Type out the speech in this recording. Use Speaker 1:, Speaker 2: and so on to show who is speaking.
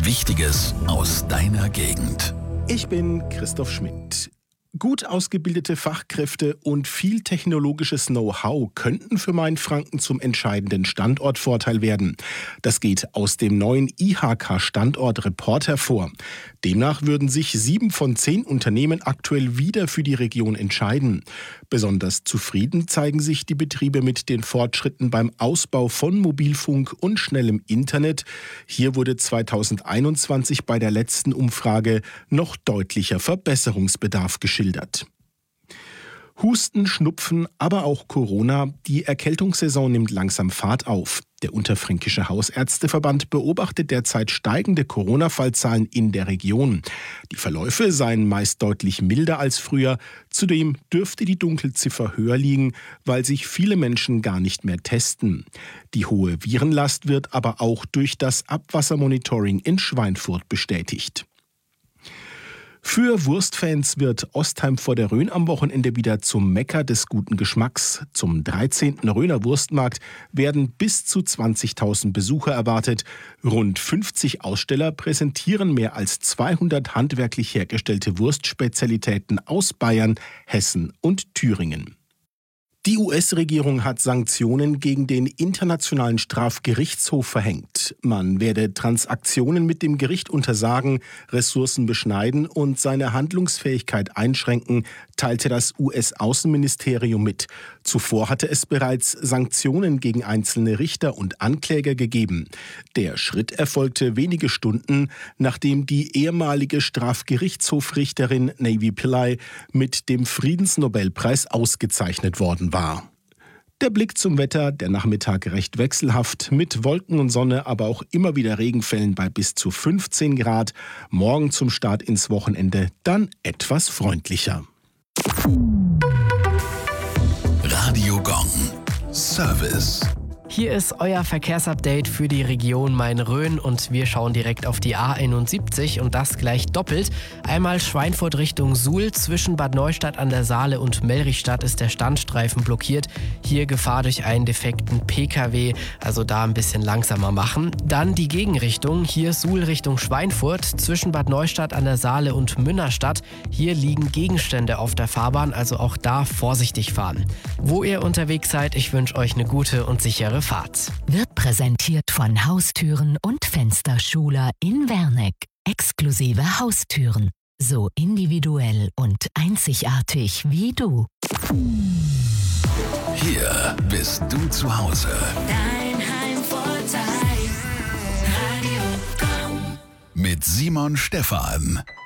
Speaker 1: Wichtiges aus deiner Gegend.
Speaker 2: Ich bin Christoph Schmidt. Gut ausgebildete Fachkräfte und viel technologisches Know-how könnten für Mainfranken zum entscheidenden Standortvorteil werden. Das geht aus dem neuen IHK-Standort-Report hervor. Demnach würden sich 7 von 10 Unternehmen aktuell wieder für die Region entscheiden. Besonders zufrieden zeigen sich die Betriebe mit den Fortschritten beim Ausbau von Mobilfunk und schnellem Internet. Hier wurde 2021 bei der letzten Umfrage noch deutlicher Verbesserungsbedarf geschildert. Husten, Schnupfen, aber auch Corona. Die Erkältungssaison nimmt langsam Fahrt auf. Der Unterfränkische Hausärzteverband beobachtet derzeit steigende Corona-Fallzahlen in der Region. Die Verläufe seien meist deutlich milder als früher. Zudem dürfte die Dunkelziffer höher liegen, weil sich viele Menschen gar nicht mehr testen. Die hohe Virenlast wird aber auch durch das Abwassermonitoring in Schweinfurt bestätigt. Für Wurstfans wird Ostheim vor der Rhön am Wochenende wieder zum Mekka des guten Geschmacks. Zum 13. Rhöner Wurstmarkt werden bis zu 20.000 Besucher erwartet. Rund 50 Aussteller präsentieren mehr als 200 handwerklich hergestellte Wurstspezialitäten aus Bayern, Hessen und Thüringen. Die US-Regierung hat Sanktionen gegen den Internationalen Strafgerichtshof verhängt. Man werde Transaktionen mit dem Gericht untersagen, Ressourcen beschneiden und seine Handlungsfähigkeit einschränken, teilte das US-Außenministerium mit. Zuvor hatte es bereits Sanktionen gegen einzelne Richter und Ankläger gegeben. Der Schritt erfolgte wenige Stunden, nachdem die ehemalige Strafgerichtshofrichterin Navy Pillay mit dem Friedensnobelpreis ausgezeichnet worden war. Der Blick zum Wetter, der Nachmittag recht wechselhaft, mit Wolken und Sonne, aber auch immer wieder Regenfällen bei bis zu 15 Grad. Morgen zum Start ins Wochenende dann etwas freundlicher.
Speaker 1: Radio Gong. Service.
Speaker 3: Hier ist euer Verkehrsupdate für die Region Main-Rhön und wir schauen direkt auf die A71 und das gleich doppelt. Einmal Schweinfurt Richtung Suhl, zwischen Bad Neustadt an der Saale und Mellrichstadt ist der Standstreifen blockiert. Hier Gefahr durch einen defekten PKW, also da ein bisschen langsamer machen. Dann die Gegenrichtung, hier Suhl Richtung Schweinfurt, zwischen Bad Neustadt an der Saale und Münnerstadt. Hier liegen Gegenstände auf der Fahrbahn, also auch da vorsichtig fahren. Wo ihr unterwegs seid, ich wünsche euch eine gute und sichere Fahrt.
Speaker 4: Wird präsentiert von Haustüren und Fensterschuler in Werneck. Exklusive Haustüren. So individuell und einzigartig wie du.
Speaker 1: Hier bist du zu Hause.
Speaker 5: Dein Heimvorteil. Radio Gong.
Speaker 1: Mit Simon Stephan.